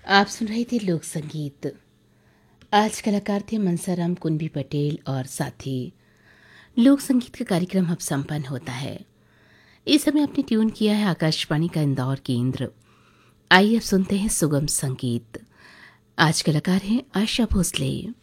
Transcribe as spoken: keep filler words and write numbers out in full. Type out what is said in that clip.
आप सुन रहे थे लोक संगीत। आज कलाकार थे मनसाराम कुंबी पटेल और साथी। लोक संगीत का कार्यक्रम अब संपन्न होता है। इस समय आपने ट्यून किया है आकाशवाणी का इंदौर केंद्र। आइए अब सुनते हैं सुगम संगीत। आज कलाकार हैं आशा भोसले।